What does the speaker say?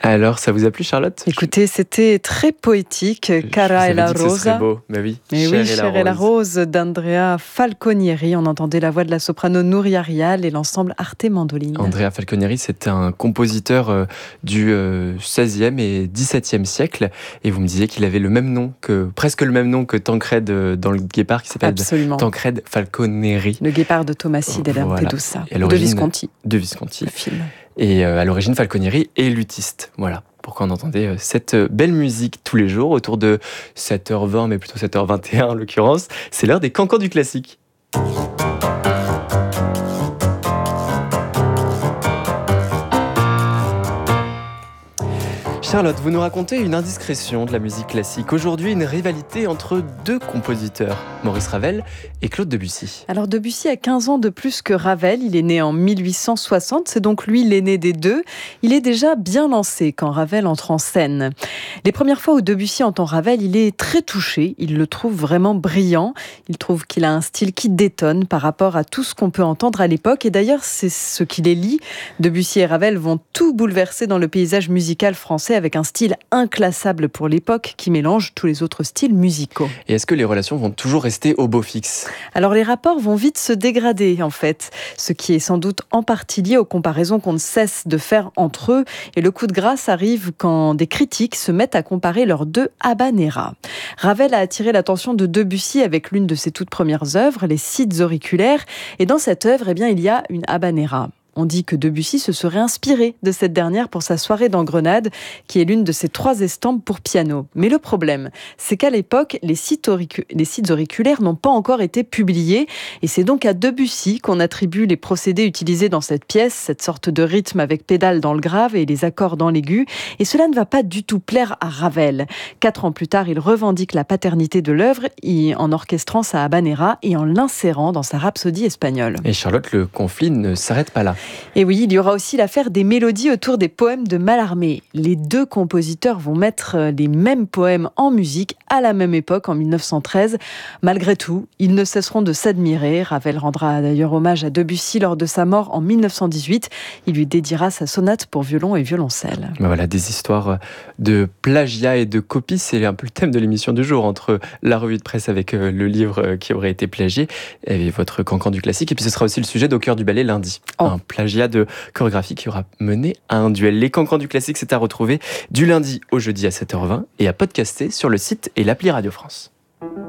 Alors, ça vous a plu, Charlotte? Écoutez, c'était très poétique. Cara e la Rosa. Ce serait Rosa. beau, mais oui. Mais oui, Cher et la Rose d'Andrea Falconieri. On entendait la voix de la soprano Nouria Rial et l'ensemble Arte Mandoline. Andrea Falconieri, c'est un compositeur du XVIe et XVIIe siècle. Et vous me disiez qu'il avait presque le même nom que Tancred dans le Guépard, qui s'appelle Tancred Falconeri. Le Guépard de Tomasi della Lampedusa, de Visconti. De Visconti. Le film. Et à l'origine, Falconieri est luthiste. Voilà pourquoi on entendait cette belle musique tous les jours, autour de 7h20, mais plutôt 7h21 en l'occurrence. C'est l'heure des cancans du classique. Charlotte, vous nous racontez une indiscrétion de la musique classique. Aujourd'hui, une rivalité entre deux compositeurs, Maurice Ravel et Claude Debussy. Alors Debussy a 15 ans de plus que Ravel. Il est né en 1860, c'est donc lui l'aîné des deux. Il est déjà bien lancé quand Ravel entre en scène. Les premières fois où Debussy entend Ravel, il est très touché. Il le trouve vraiment brillant. Il trouve qu'il a un style qui détonne par rapport à tout ce qu'on peut entendre à l'époque. Et d'ailleurs, c'est ce qui les lie. Debussy et Ravel vont tout bouleverser dans le paysage musical français avec un style inclassable pour l'époque qui mélange tous les autres styles musicaux. Et est-ce que les relations vont toujours rester au beau fixe ? Alors les rapports vont vite se dégrader en fait, ce qui est sans doute en partie lié aux comparaisons qu'on ne cesse de faire entre eux. Et le coup de grâce arrive quand des critiques se mettent à comparer leurs deux habaneras. Ravel a attiré l'attention de Debussy avec l'une de ses toutes premières œuvres, les Cides auriculaires. Et dans cette œuvre, il y a une habanera. On dit que Debussy se serait inspiré de cette dernière pour sa soirée dans Grenade, qui est l'une de ses 3 estampes pour piano. Mais le problème, c'est qu'à l'époque, les Cides auriculaires n'ont pas encore été publiés. Et c'est donc à Debussy qu'on attribue les procédés utilisés dans cette pièce, cette sorte de rythme avec pédale dans le grave et les accords dans l'aigu. Et cela ne va pas du tout plaire à Ravel. 4 ans plus tard, il revendique la paternité de l'œuvre en orchestrant sa habanera et en l'insérant dans sa rhapsodie espagnole. Et Charlotte, le conflit ne s'arrête pas là. Et oui, il y aura aussi l'affaire des mélodies autour des poèmes de Mallarmé. Les deux compositeurs vont mettre les mêmes poèmes en musique à la même époque, en 1913. Malgré tout, ils ne cesseront de s'admirer. Ravel rendra d'ailleurs hommage à Debussy lors de sa mort en 1918. Il lui dédiera sa sonate pour violon et violoncelle. Voilà, des histoires de plagiat et de copie, c'est un peu le thème de l'émission du jour, entre la revue de presse avec le livre qui aurait été plagié et votre cancan du classique. Et puis ce sera aussi le sujet d'Au cœur du ballet lundi. Un plagiat de chorégraphie qui aura mené à un duel. Les cancans du classique, c'est à retrouver du lundi au jeudi à 7h20 et à podcaster sur le site et l'appli Radio France.